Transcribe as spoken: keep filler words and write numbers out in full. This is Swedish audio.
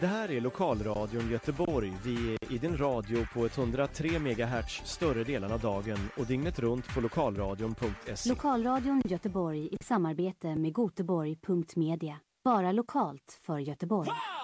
Det här är Lokalradion Göteborg. Vi är i din radio på etthundratre megahertz större delen av dagen och dygnet runt på lokalradion punkt se. Lokalradion Göteborg i samarbete med Göteborg punkt media. Bara lokalt för Göteborg.